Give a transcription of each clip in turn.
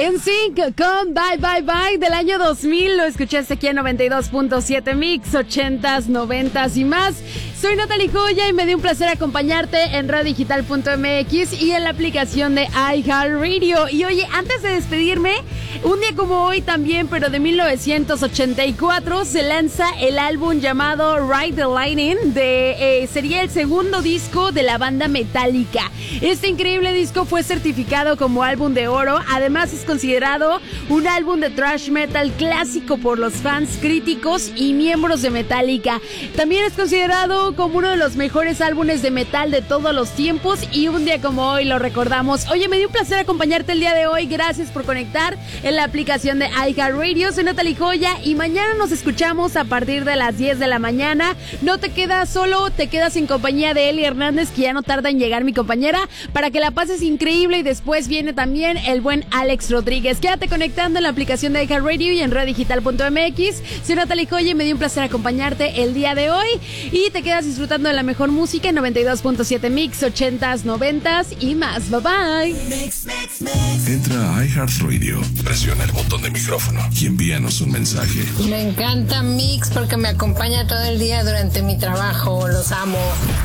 NSYNC con Bye Bye Bye del año 2000. Lo escuchaste aquí en 92.7 Mix, 80s, 90s y más. Soy Natalie Joya y me dio un placer acompañarte en radiodigital.mx y en la aplicación de iHeartRadio. Y oye, antes de despedirme, un día como hoy también, pero de 1984, se lanza el álbum llamado Ride the Lightning. Sería el segundo disco de la banda Metallica. Este increíble disco fue certificado como álbum de oro. Además es considerado un álbum de thrash metal clásico por los fans, críticos y miembros de Metallica. También es considerado como uno de los mejores álbumes de metal de todos los tiempos y un día como hoy lo recordamos. Oye, me dio un placer acompañarte el día de hoy. Gracias por conectar en la aplicación de iHeartRadio. Soy Natalie Joya y mañana nos escuchamos a partir de las 10 de la mañana. No te quedas solo, te quedas en compañía de Eli Hernández, que ya no tarda en llegar, mi compañera, para que la pases increíble. Y después viene también el buen Alex Rodríguez. Quédate conectando en la aplicación de iHeartRadio y en radiodigital.mx. Soy Natalie Joya y me dio un placer acompañarte el día de hoy. Y te quedas disfrutando de la mejor música en 92.7 Mix, 80s, 90s y más. Bye bye. Mix. Entra a iHeartRadio, presiona el botón de micrófono y envíanos un mensaje. Me encanta Mix porque me acompaña todo el día durante mi trabajo. Los amo.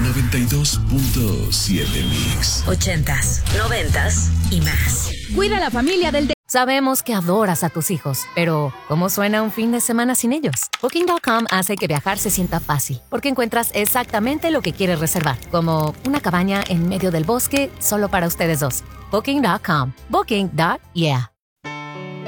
92.7 Mix. 80s, 90s y más. Cuida la familia del... Sabemos que adoras a tus hijos, pero ¿cómo suena un fin de semana sin ellos? Booking.com hace que viajar se sienta fácil, porque encuentras exactamente lo que quieres reservar, como una cabaña en medio del bosque solo para ustedes dos. Booking.com. Booking.yeah.